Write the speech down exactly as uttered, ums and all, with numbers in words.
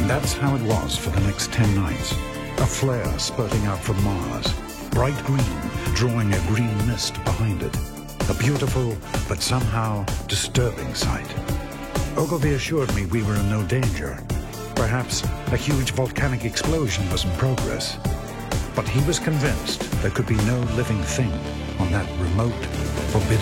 And that's how it was for the next ten nights. A flare spurting out from Mars, bright green, drawing a green mist behind it. A beautiful, but somehow disturbing sight. Ogilvy assured me we were in no danger. Perhaps a huge volcanic explosion was in progress. But he was convinced there could be no living thing on that remote, forbidden